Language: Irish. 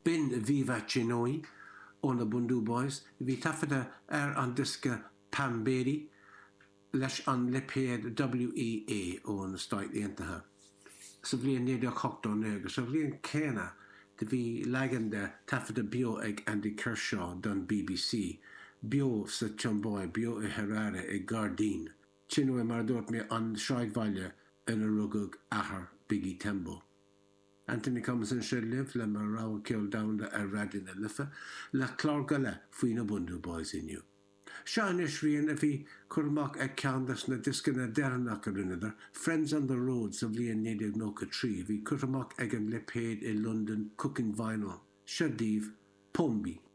bin Viva Chinoi on the Bundu Boys, vi tafada an diska Pam Beatty, lesh an lephead WEA on the state the entaha. So vi nedig hocked on nega, so vi Kena, the vi lagende tafada bio eg Andy Kershaw done BBC, bio sa chumboy, bio e Herrera e Gardine, Chinoi mardort me an Shraigvalja en a rugug ahar Biggie Tembo. Anthony comes and should live, le marau kill down the radin a liffa, la clargala fuina bundu boys in you. Sean Ishrian if he kurmak a candas na diskin a dernak another, friends on the roads of Leon native noka tree, vi kurmak egem lephead in London cooking vinyl, Shadiv, Pombi.